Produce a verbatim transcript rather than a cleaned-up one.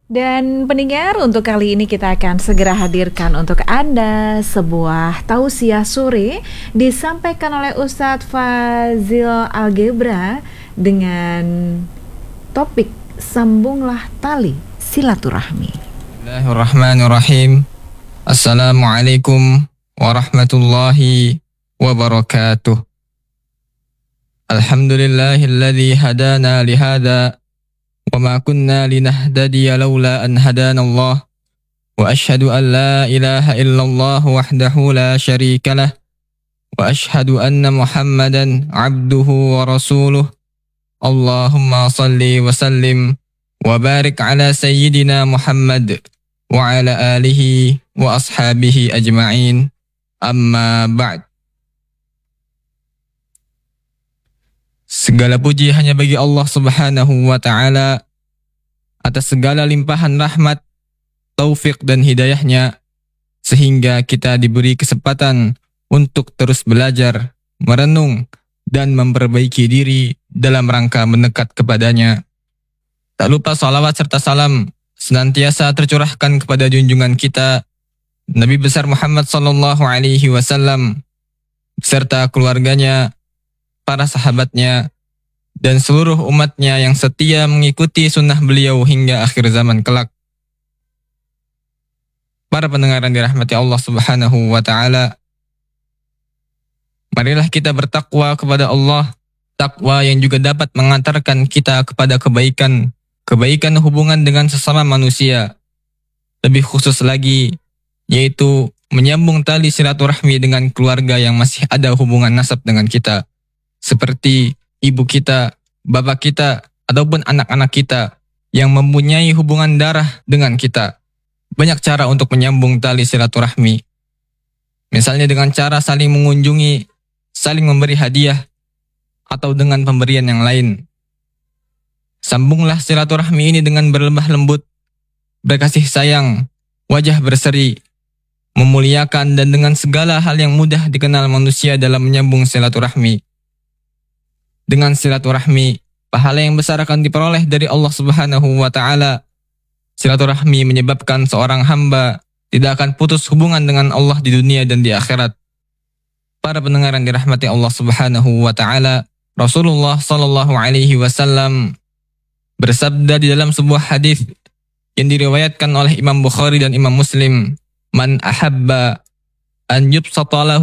Dan pendengar, untuk kali ini kita akan segera hadirkan untuk Anda sebuah tausiah sore disampaikan oleh Ustadz Fazil Algebra dengan topik Sambunglah Tali Silaturahmi. Bismillahirrahmanirrahim. Assalamualaikum warahmatullahi wabarakatuh. Alhamdulillahilladzi hadana lihada wa ma kunna linahtadiya laula an hadana Allah wa ashhadu an la ilaha illallah wahdahu la syarika lah wa ashhadu anna Muhammadan abduhu wa rasuluh. Allahumma salli wa sallim wa barik ala sayyidina Muhammad wa ala alihi wa ashabihi ajma'in. Amma ba'd. Segala puji hanya bagi Allah Subhanahu wa ta'ala atas segala limpahan rahmat, taufik dan hidayahnya, sehingga kita diberi kesempatan untuk terus belajar, merenung, dan memperbaiki diri dalam rangka mendekat kepadanya. Tak lupa salawat serta salam senantiasa tercurahkan kepada junjungan kita, Nabi besar Muhammad sallallahu alaihi wasallam, beserta keluarganya, para sahabatnya, dan seluruh umatnya yang setia mengikuti sunnah beliau hingga akhir zaman kelak. Para pendengar yang dirahmati Allah Subhanahu wa ta'ala, marilah kita bertakwa kepada Allah, takwa yang juga dapat mengantarkan kita kepada kebaikan, kebaikan hubungan dengan sesama manusia. Lebih khusus lagi, yaitu menyambung tali silaturahmi dengan keluarga yang masih ada hubungan nasab dengan kita, seperti ibu kita, bapak kita, ataupun anak-anak kita yang mempunyai hubungan darah dengan kita. Banyak cara untuk menyambung tali silaturahmi. Misalnya dengan cara saling mengunjungi, saling memberi hadiah, atau dengan pemberian yang lain. Sambunglah silaturahmi ini dengan berlemah lembut, berkasih sayang, wajah berseri, memuliakan, dan dengan segala hal yang mudah dikenal manusia dalam menyambung silaturahmi. Dengan silaturahmi, pahala yang besar akan diperoleh dari Allah Subhanahu wa ta'ala. Silaturahmi menyebabkan seorang hamba tidak akan putus hubungan dengan Allah di dunia dan di akhirat. Para pendengar yang dirahmati Allah Subhanahu wa ta'ala, Rasulullah sallallahu alaihi wasallam bersabda di dalam sebuah hadis yang diriwayatkan oleh Imam Bukhari dan Imam Muslim, "Man ahabba an yubsata lahu